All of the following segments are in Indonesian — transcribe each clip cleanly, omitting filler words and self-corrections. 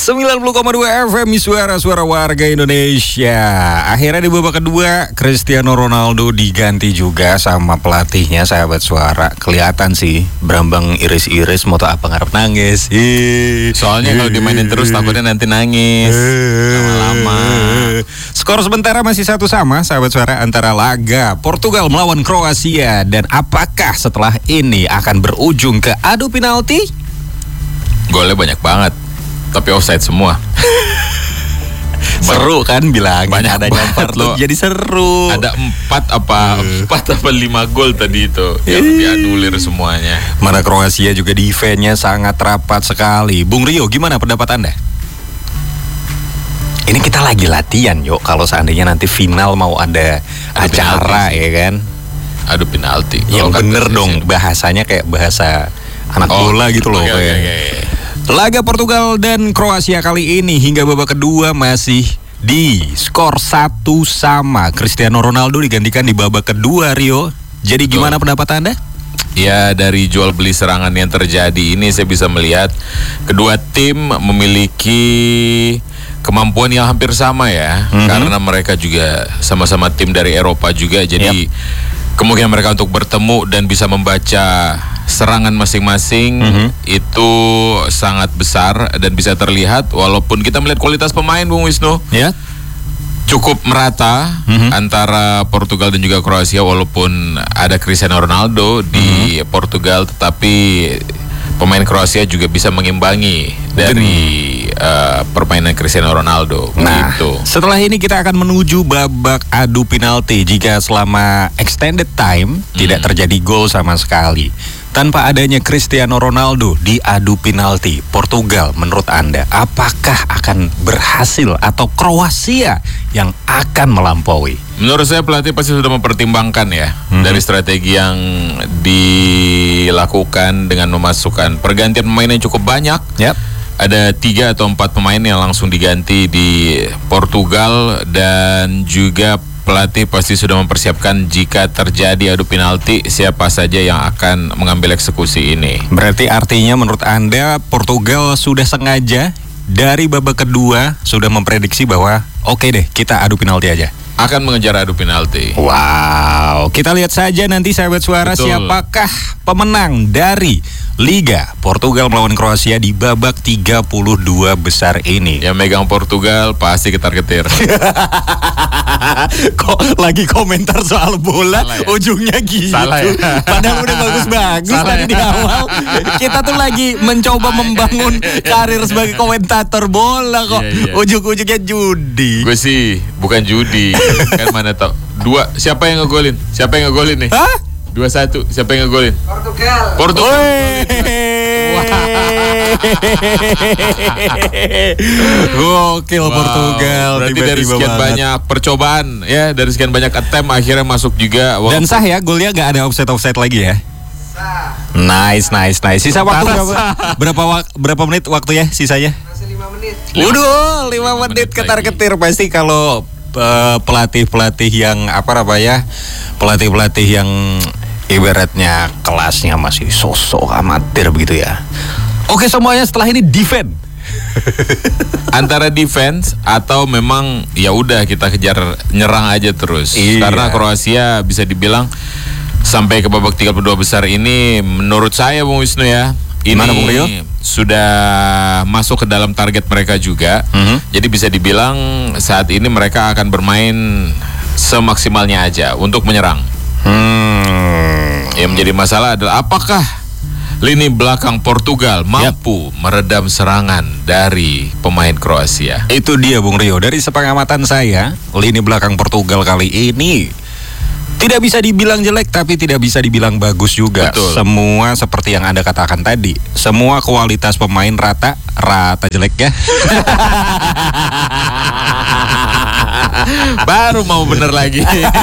90,2 FM suara warga Indonesia. Akhirnya di babak kedua Cristiano Ronaldo diganti juga sama pelatihnya, sahabat suara. Kelihatan sih Brambang iris-iris mau tak apa ngarep nangis. Soalnya kalau dimainin terus takutnya nanti nangis lama-lama. Skor sementara masih 1-1, sahabat suara, antara laga Portugal melawan Kroasia. Dan apakah setelah ini akan berujung ke adu penalti? Golnya banyak banget, tapi offside semua. Seru kan bilang banyak adanya banget loh. jadi seru. Ada 4 apa 5 gol tadi itu yang dianulir semuanya. Mana Kroasia juga defense-nya sangat rapat sekali. Bung Rio, gimana pendapat Anda? Ini kita lagi latihan, yuk. Kalau seandainya nanti final mau ada acara ya kan. Adu penalti. Yang bener dong bahasanya kayak bahasa anak bola gitu loh. Okay. Laga Portugal dan Kroasia kali ini hingga babak kedua masih di skor 1-1. Cristiano Ronaldo digantikan di babak kedua, Rio. Jadi gimana pendapat Anda? Ya, dari jual beli serangan yang terjadi ini saya bisa melihat kedua tim memiliki kemampuan yang hampir sama ya. Karena mereka juga sama-sama tim dari Eropa juga. Jadi kemungkinan mereka untuk bertemu dan bisa membaca serangan masing-masing itu sangat besar dan bisa terlihat. Walaupun kita melihat kualitas pemain, Bung Wisnu, cukup merata antara Portugal dan juga Kroasia. Walaupun ada Cristiano Ronaldo di Portugal, tetapi pemain Kroasia juga bisa mengimbangi dari permainan Cristiano Ronaldo. Nah, setelah ini kita akan menuju babak adu penalti. Jika selama extended time tidak terjadi gol sama sekali, tanpa adanya Cristiano Ronaldo di adu penalti, Portugal menurut Anda apakah akan berhasil atau Kroasia yang akan melampaui? Menurut saya pelatih pasti sudah mempertimbangkan ya dari strategi yang dilakukan dengan memasukkan pergantian pemain yang cukup banyak. Ada 3 atau 4 pemain yang langsung diganti di Portugal, dan juga pelatih pasti sudah mempersiapkan jika terjadi adu penalti siapa saja yang akan mengambil eksekusi ini. Berarti artinya menurut Anda Portugal sudah sengaja dari babak kedua sudah memprediksi bahwa oke deh kita adu penalti aja. Akan mengejar adu penalti. Wow, kita lihat saja nanti sahabat suara. Betul. Siapakah pemenang dari Liga Portugal melawan Kroasia di babak 32 besar ini. Yang megang Portugal pasti ketar-ketir. Kok lagi komentar soal bola ya? Ujungnya gitu. Salah ya? Padahal udah bagus-bagus tadi di awal. Kita tuh lagi mencoba membangun karir sebagai komentator bola kok. Ujung-ujungnya judi. Gue sih bukan judi. Kan mana tau. Siapa yang ngegolin? Siapa yang ngegolin nih? 2-1. Siapa yang ngegolin? Portugal. Gokil Portugal. Berarti dari sekian banyak percobaan ya, dari sekian banyak attempt akhirnya masuk juga. Dan sah ya, golnya gak ada offside lagi ya. Nice. Sisa waktu berapa menit waktu ya sisanya? Masih 5 menit. Waduh, 5 menit ketar-ketir. Pasti kalau pelatih yang pelatih yang ibaratnya kelasnya masih sosok amatir begitu ya. Oke, semuanya setelah ini defense. Antara defense atau memang ya udah kita kejar nyerang aja terus. Karena Kroasia bisa dibilang sampai ke babak 32 besar ini menurut saya Bung Wisnu ya, ini Bung Rio? Sudah masuk ke dalam target mereka juga. Jadi bisa dibilang saat ini mereka akan bermain semaksimalnya aja untuk menyerang. Yang menjadi masalah adalah apakah lini belakang Portugal mampu meredam serangan dari pemain Kroasia. Itu dia Bung Rio. Dari sepengamatan saya, lini belakang Portugal kali ini tidak bisa dibilang jelek, tapi tidak bisa dibilang bagus juga. Betul. Semua seperti yang Anda katakan tadi, semua kualitas pemain rata jelek ya. Baru mau bener lagi.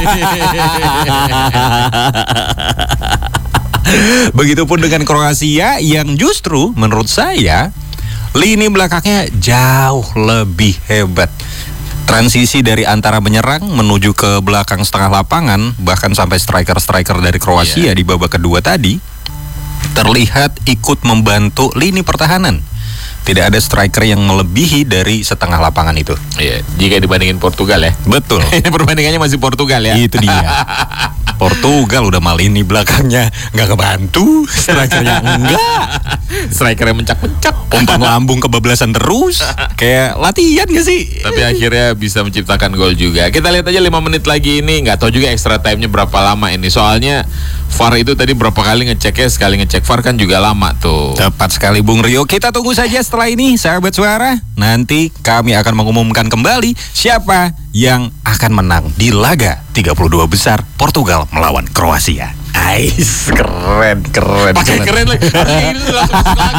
Begitupun dengan Kroasia yang justru menurut saya lini belakangnya jauh lebih hebat. Transisi dari antara menyerang menuju ke belakang setengah lapangan, bahkan sampai striker-striker dari Kroasia di babak kedua tadi terlihat ikut membantu lini pertahanan. Tidak ada striker yang melebihi dari setengah lapangan itu. Iya, jika dibandingin Portugal ya. Betul. Ini perbandingannya masih Portugal ya. Itu dia. Portugal udah Malini belakangnya nggak kebantu, strikernya enggak. Strikernya mencak-mencak. Umpan lambung kebablasan terus. Kayak latihan gak sih? Tapi akhirnya bisa menciptakan gol juga. Kita lihat aja 5 menit lagi ini. Nggak tahu juga extra time-nya berapa lama ini. Soalnya VAR itu tadi berapa kali ngeceknya. Sekali ngecek VAR kan juga lama tuh. Tepat sekali Bung Rio. Kita tunggu saja setelah ini sahabat suara. Nanti kami akan mengumumkan kembali siapa yang akan menang di laga 32 besar Portugal melawan Kroasia. Ais, keren. Pakai keren lagi. Hari ini langsung masuk lagi.